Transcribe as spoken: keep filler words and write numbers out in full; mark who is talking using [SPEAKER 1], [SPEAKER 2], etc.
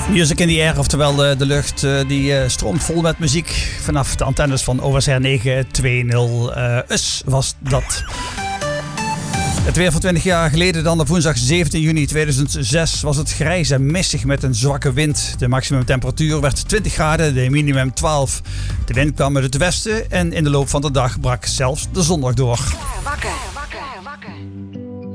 [SPEAKER 1] Music in the Air, oftewel de, de lucht uh, die uh, stroomt vol met muziek vanaf de antennes van O S R negen twintig. Uh, us was dat. Het weer van twintig jaar geleden, dan op woensdag zeventien juni tweeduizend zes, was het grijs en mistig met een zwakke wind. De maximumtemperatuur werd twintig graden, de minimum twaalf. De wind kwam uit het westen en in de loop van de dag brak zelfs de zon nog door.
[SPEAKER 2] Wakker, wakker, wakker.